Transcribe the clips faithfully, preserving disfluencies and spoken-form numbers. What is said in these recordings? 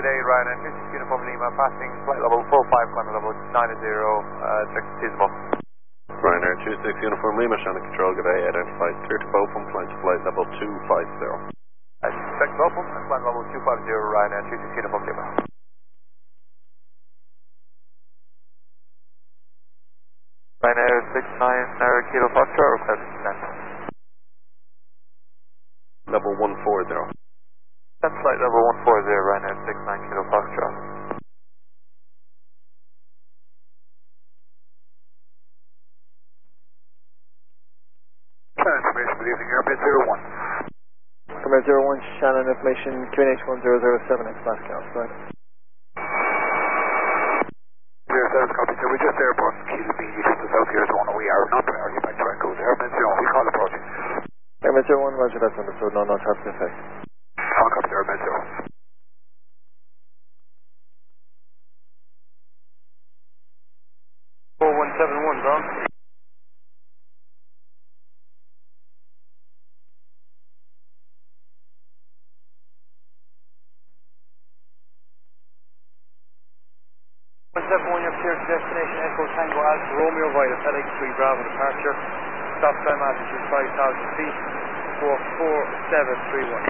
day, Ryanair two six Uniform Lima, passing flight level four five, climb level nine zero, uh, check Tismo. Ryanair two six Uniform Lima, Shannon Control, good day, identified clear to Beaufort, flight to flight level two five zero. I check Beaufort, and climb level two five zero, Ryanair two six Uniform Lima. Ryanair six nine, Kilo Foxtrot, request descent. Level one four zero. That's flight level one four zero, Ryanair six nine, Kilo Foxtrot. Information, good evening, Airman zero one. Airman zero one, Shannon, information, Q N H one zero zero seven, X Pascal, right. zero seven, copy, sir, we just airborne, Kilo B, just the south here is one, we are not priority by Triangle, Airman zero one, we call approaching. Airman zero one, roger, that's understood, no, no traffic effect. I'll copy, Airman zero one. four one seven one, ground. one seven one, you're clear to destination Echo Tango Alpha Romeo via FedEx three Bravo departure. Stop time altitude five thousand feet for four seven three one.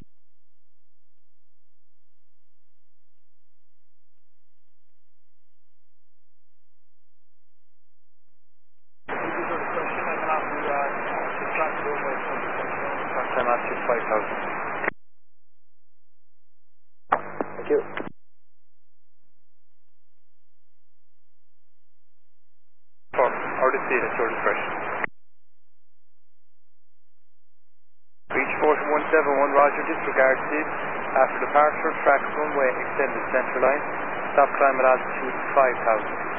Stop time altitude five thousand. Thank you. Or the seat at your discretion. Reach Force one seven one, roger, disregard seat. After departure, track runway extended center line. Stop climb at altitude five thousand.